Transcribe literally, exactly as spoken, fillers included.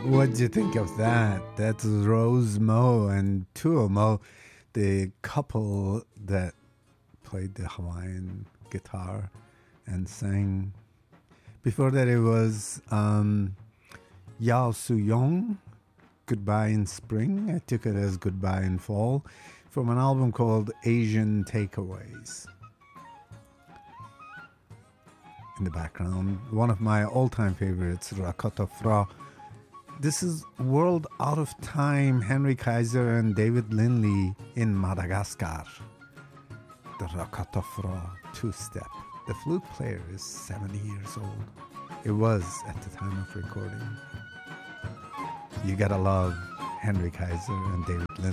What'd you think of that? That's Rose Mo and Tuo Mo, the couple that played the Hawaiian guitar and sang. Before that, it was um, Yao Su Yong, Goodbye in Spring. I took it as Goodbye in Fall, from an album called Asian Takeaways. In the background, one of my all-time favorites, Rakata Fra. This is World Out of Time, Henry Kaiser and David Lindley in Madagascar. The Rakata Fra two-step. The flute player is seventy years old. It was at the time of recording. You gotta love Henry Kaiser and David Lindley.